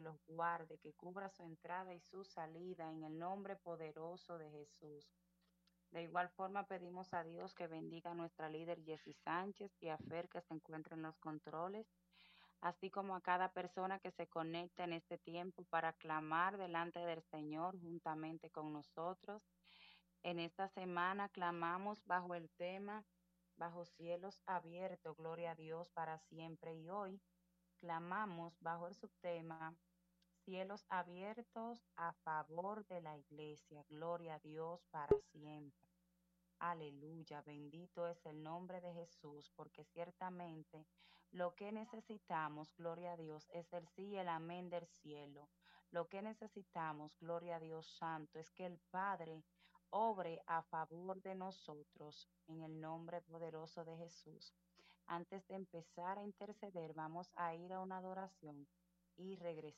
los guarde, que cubra su entrada y su salida en el nombre poderoso de Jesús. De igual forma pedimos a Dios que bendiga a nuestra líder Jessie Sánchez y a Fer que se encuentra en los controles, así como a cada persona que se conecta en este tiempo para clamar delante del Señor juntamente con nosotros. En esta semana clamamos bajo el tema, bajo cielos abiertos, gloria a Dios para siempre. Y hoy clamamos bajo el subtema, cielos abiertos a favor de la iglesia, gloria a Dios para siempre. Aleluya, bendito es el nombre de Jesús, porque ciertamente lo que necesitamos, gloria a Dios, es el sí y el amén del cielo. Lo que necesitamos, gloria a Dios Santo, es que el Padre obre a favor de nosotros en el nombre poderoso de Jesús. Antes de empezar a interceder, vamos a ir a una adoración y regresar.